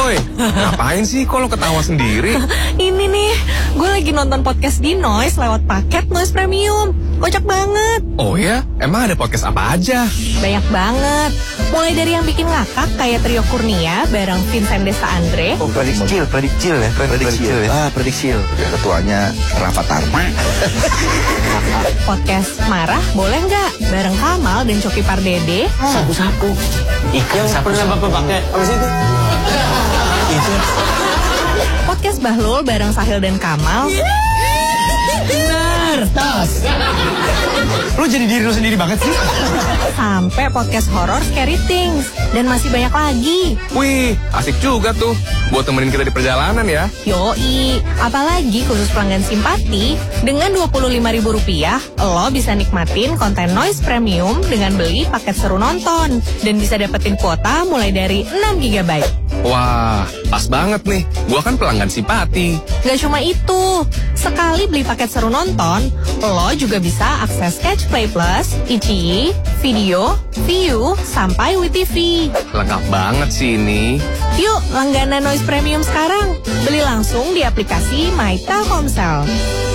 Woi, ngapain sih kok lo ketawa sendiri? Ini nih, gue lagi nonton podcast di Noise lewat paket Noise Premium. Kocak banget. Oh ya? Emang ada podcast apa aja? Banyak banget. Mulai dari yang bikin ngakak kayak Trio Kurnia bareng Vincent Desta Andre. Oh, prediksil ya. Prediksil. Ketuanya Rafathar. Podcast Marah Boleh Nggak bareng Kamal dan Coki Pardede. Sapu-sapu. Ikan yang pernah Bapak pakai. Habis itu. Podcast Bahlul bareng Sahil dan Kamal. Benar. Tas. Lu jadi diri lu sendiri banget sih. Sampai podcast horor Scary Things. Dan masih banyak lagi. Wih, asik juga tuh. Buat temenin kita di perjalanan ya. Yoi, apalagi khusus pelanggan simpati, dengan Rp25.000, lo bisa nikmatin konten Noise Premium dengan beli paket seru nonton. Dan bisa dapetin kuota mulai dari 6 GB. Wah, pas banget nih. Gua kan pelanggan simpati. Gak cuma itu, sekali beli paket seru nonton, lo juga bisa akses Catch Play Plus, iQIYI, Video, View, sampai WeTV. Lengkap banget sih ini. Yuk, langganan Noise Premium sekarang. Beli langsung di aplikasi My Telkomsel.